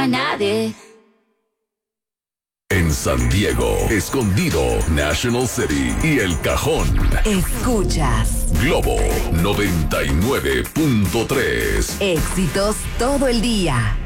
nadie. En San Diego, Escondido, National City y El Cajón. Escuchas Globo 99.3. éxitos todo el día.